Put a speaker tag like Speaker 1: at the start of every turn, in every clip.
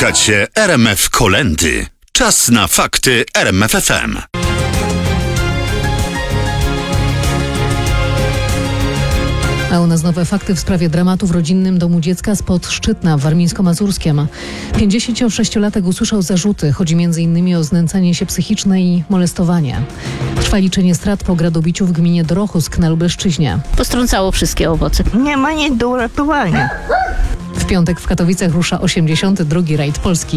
Speaker 1: Słuchacie RMF Kolędy. Czas na fakty RMF FM.
Speaker 2: A u nas nowe fakty w sprawie dramatu w rodzinnym domu dziecka spod Szczytna w Warmińsko-Mazurskiem. 56-latek usłyszał zarzuty. Chodzi m.in. o znęcanie się psychiczne i molestowanie. Trwa liczenie strat po gradobiciu w gminie Dorochusk na Lubelszczyźnie.
Speaker 3: Postrącało wszystkie owoce.
Speaker 4: Nie ma nic do uratowania.
Speaker 2: W piątek w Katowicach rusza 82. rajd Polski.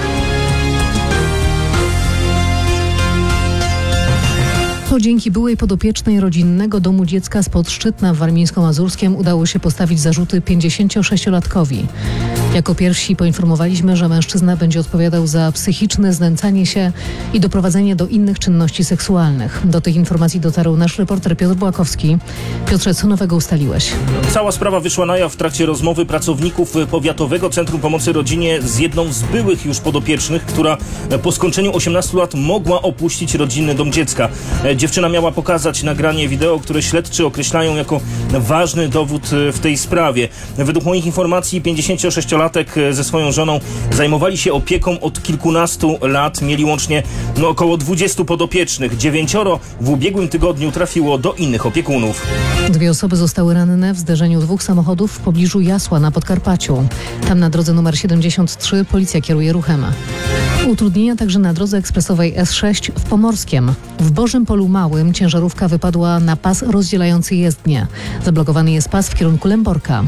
Speaker 2: To dzięki byłej podopiecznej rodzinnego domu dziecka spod Szczytna w Warmińsko-Mazurskiem udało się postawić zarzuty 56-latkowi. Jako pierwsi poinformowaliśmy, że mężczyzna będzie odpowiadał za psychiczne znęcanie się i doprowadzenie do innych czynności seksualnych. Do tych informacji dotarł nasz reporter Piotr Błakowski. Piotrze, co nowego ustaliłeś?
Speaker 5: Cała sprawa wyszła na jaw w trakcie rozmowy pracowników Powiatowego Centrum Pomocy Rodzinie z jedną z byłych już podopiecznych, która po skończeniu 18 lat mogła opuścić rodzinny dom dziecka. Dziewczyna miała pokazać nagranie wideo, które śledczy określają jako ważny dowód w tej sprawie. Według moich informacji 56-latek ze swoją żoną zajmowali się opieką od kilkunastu lat. Mieli łącznie około 20 podopiecznych. 9 w ubiegłym tygodniu trafiło do innych opiekunów.
Speaker 2: 2 osoby zostały ranne w zderzeniu 2 samochodów w pobliżu Jasła na Podkarpaciu. Tam na drodze numer 73 policja kieruje ruchem. Utrudnienia także na drodze ekspresowej S6 w Pomorskiem. W Bożym Polu Małym ciężarówka wypadła na pas rozdzielający jezdnię. Zablokowany jest pas w kierunku Lęborka.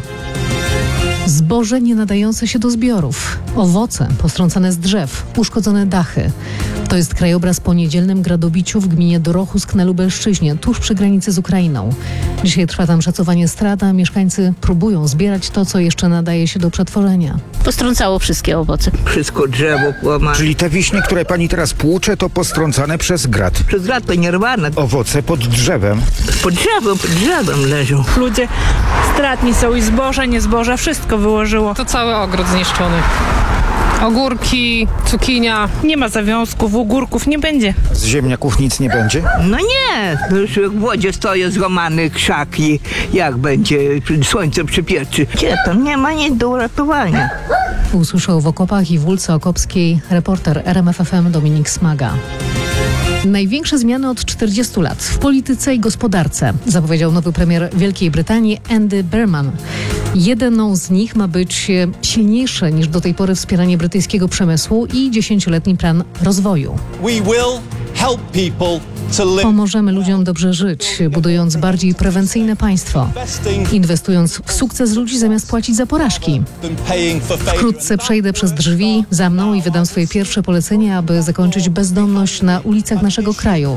Speaker 2: Zboże nie nadające się do zbiorów, owoce postrącane z drzew, uszkodzone dachy. To jest krajobraz po niedzielnym gradobiciu w gminie Dorochusk na Lubelszczyźnie, tuż przy granicy z Ukrainą. Dzisiaj trwa tam szacowanie strat, a mieszkańcy próbują zbierać to, co jeszcze nadaje się do przetworzenia.
Speaker 3: Postrącało wszystkie owoce.
Speaker 4: Wszystko drzewo połamane.
Speaker 6: Czyli te wiśnie, które pani teraz płucze, to postrącane przez grat.
Speaker 4: Przez lato nierwane.
Speaker 6: Owoce pod drzewem.
Speaker 4: Pod drzewem leżą.
Speaker 7: Ludzie stratni są i zboże, nie zboże, wszystko wyłożyło.
Speaker 8: To cały ogród zniszczony. Ogórki, cukinia.
Speaker 7: Nie ma zawiązków, ogórków nie będzie.
Speaker 6: Z ziemniaków nic nie będzie?
Speaker 4: No nie, to już w wodzie stoją złamane krzaki. Jak będzie słońce przypieczy. Gdzie tam nie ma nic do uratowania.
Speaker 2: Usłyszał w Okopach i w Wólce Okopskiej reporter RMF FM Dominik Smaga. Największe zmiany od 40 lat w polityce i gospodarce, zapowiedział nowy premier Wielkiej Brytanii Andy Burnham. Jedną z nich ma być silniejsze niż do tej pory wspieranie brytyjskiego przemysłu i 10-letni plan rozwoju. Pomożemy ludziom dobrze żyć, budując bardziej prewencyjne państwo, inwestując w sukces ludzi zamiast płacić za porażki. Wkrótce przejdę przez drzwi za mną i wydam swoje pierwsze polecenie, aby zakończyć bezdomność na ulicach naszego kraju.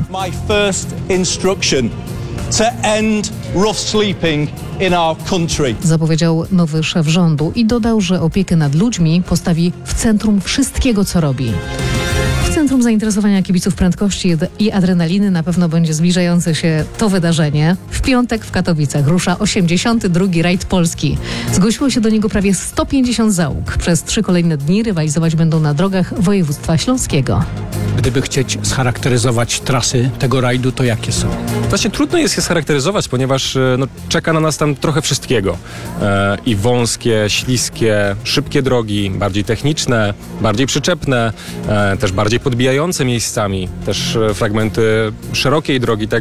Speaker 2: Zapowiedział nowy szef rządu i dodał, że opiekę nad ludźmi postawi w centrum wszystkiego, co robi. W centrum zainteresowania kibiców prędkości i adrenaliny na pewno będzie zbliżające się to wydarzenie. W piątek w Katowicach rusza 82. rajd Polski. Zgłosiło się do niego prawie 150 załóg. Przez 3 kolejne dni rywalizować będą na drogach województwa śląskiego.
Speaker 9: Gdyby chcieć scharakteryzować trasy tego rajdu, to jakie są?
Speaker 10: Właśnie trudno jest je scharakteryzować, ponieważ czeka na nas tam trochę wszystkiego. I wąskie, śliskie, szybkie drogi, bardziej techniczne, bardziej przyczepne, też bardziej podbijające miejscami, też fragmenty szerokiej drogi, tak